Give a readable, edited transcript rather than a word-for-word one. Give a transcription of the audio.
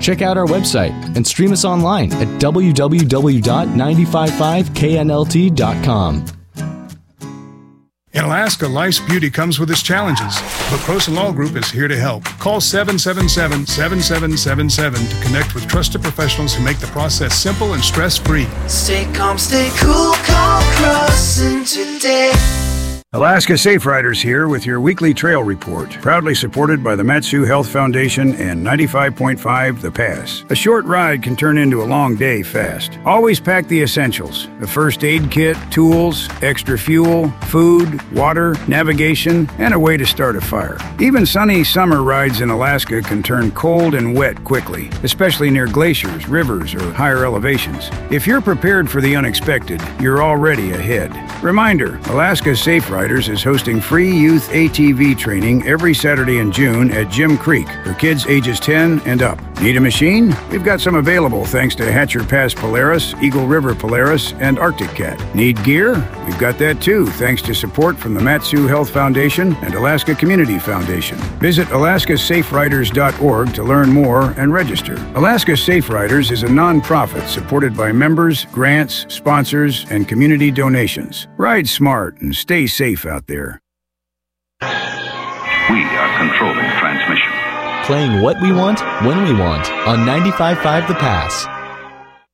Check out our website and stream us online at www.955knlt.com. In Alaska, life's beauty comes with its challenges, but Croson Law Group is here to help. Call 777-7777 to connect with trusted professionals who make the process simple and stress-free. Stay calm, stay cool, call Croson today. Alaska Safe Riders here with your weekly trail report, proudly supported by the Mat-Su Health Foundation and 95.5 The Pass. A short ride can turn into a long day fast. Always pack the essentials: a first aid kit, tools, extra fuel, food, water, navigation, and a way to start a fire. Even sunny summer rides in Alaska can turn cold and wet quickly, especially near glaciers, rivers, or higher elevations. If you're prepared for the unexpected, you're already ahead. Reminder, Alaska Safe Riders is hosting free youth ATV training every Saturday in June at Jim Creek for kids ages 10 and up. Need a machine? We've got some available thanks to Hatcher Pass Polaris, Eagle River Polaris, and Arctic Cat. Need gear? We've got that too thanks to support from the Mat-Su Health Foundation and Alaska Community Foundation. Visit alaskasaferiders.org to learn more and register. Alaska Safe Riders is a non-profit supported by members, grants, sponsors, and community donations. Ride smart and stay safe out there. We are controlling transmission. Playing what we want, when we want, on 95.5 The Pass.